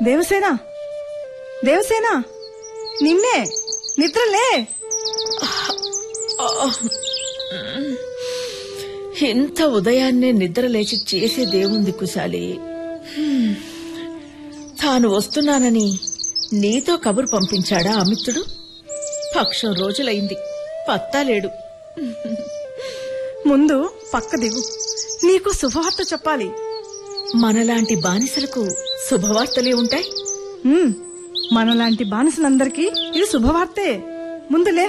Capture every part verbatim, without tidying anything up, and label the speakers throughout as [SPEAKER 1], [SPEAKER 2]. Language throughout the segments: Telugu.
[SPEAKER 1] దేవసేన, దేవసేన, నిన్నే, నిద్రలే.
[SPEAKER 2] ఇంత ఉదయాన్నే నిద్ర లేచి చేసేదేముంది కుశాలి? తాను వస్తున్నానని నీతో కబురు పంపించాడా అమిత్రుడు? పక్షం రోజులైంది, పత్తాలేడు.
[SPEAKER 1] ముందు పక్క దిగు, నీకు శుభవార్త చెప్పాలి.
[SPEAKER 2] మనలాంటి బానిసలకు శుభవార్తలే ఉంటాయి.
[SPEAKER 1] మనలాంటి బానిసలందరికీ ఇది శుభవార్తే. ముందులే.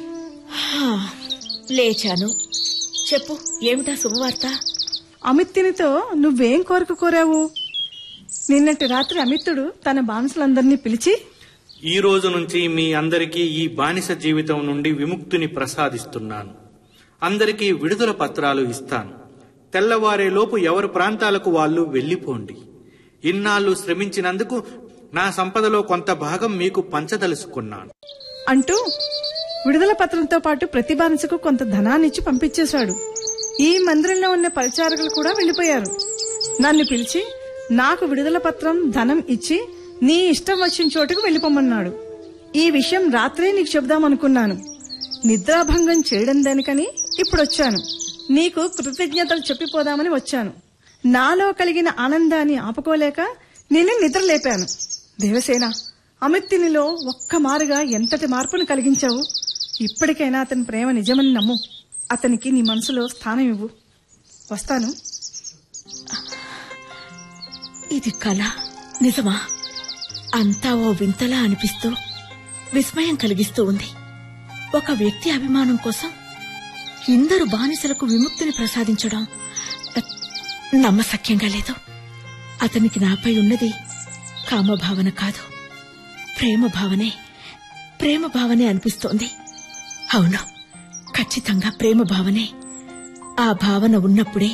[SPEAKER 2] లేచాను, చెప్పు, ఏమిటా శుభవార్త?
[SPEAKER 1] అమిత్తునితో నువ్వేం కోరిక కోరావు? నిన్నటి రాత్రి అమిత్తుడు తన బానిసలందరినీ పిలిచి,
[SPEAKER 3] ఈ రోజు నుంచి మీ అందరికీ ఈ బానిస జీవితం నుండి విముక్తిని ప్రసాదిస్తున్నాను. అందరికీ విడుదల పత్రాలు ఇస్తాను. తెల్లవారేలోపు ఎవరి ప్రాంతాలకు వాళ్ళు వెళ్లిపోండి. ఇన్నాళ్లు శ్రమించినందుకు నా సంపదలో కొంత భాగం మీకు పంచదలుచుకున్నాను
[SPEAKER 1] అంటూ విడుదల పత్రంతో పాటు ప్రతి బానిసకు కొంత ధనాన్నిచ్చి పంపించేశాడు. ఈ మందిరంలో ఉన్న పరిచారకులు కూడా వెళ్లిపోయారు. నన్ను పిలిచి నాకు విడుదల పత్రం, ధనం ఇచ్చి నీ ఇష్టం వచ్చిన చోటుకు వెళ్లిపోమన్నాడు. ఈ విషయం రాత్రే నీకు చెబుదామనుకున్నాను. నిద్రాభంగం చేయడం దానికని ఇప్పుడొచ్చాను. నీకు కృతజ్ఞతలు చెప్పిపోదామని వచ్చాను. నాలో కలిగిన ఆనందాన్ని ఆపుకోలేక నిన్ను నిద్రలేపాను. దేవసేన, అమిత్తునిలో ఒక్కమారుగా ఎంతటి మార్పును కలిగించావు. ఇప్పటికైనా అతని ప్రేమ నిజమని నమ్ము. అతనికి నీ మనసులో స్థానం ఇవ్వు. వస్తాను.
[SPEAKER 2] ఇది కళ నిజమా? అంతా ఓ వింతలా అనిపిస్తూ విస్మయం కలిగిస్తూ ఉంది. ఒక వ్యక్తి అభిమానం కోసం ఇందరు బానిసలకు విముక్తిని ప్రసాదించడం నమ్మశక్యంగా లేదు. అతనికి నాపై ఉన్నది కామభావన కాదు, ప్రేమ భావనే. ప్రేమ భావనే అనిపిస్తోంది. అవును, ఖచ్చితంగా ప్రేమ భావనే. ఆ భావన ఉన్నప్పుడే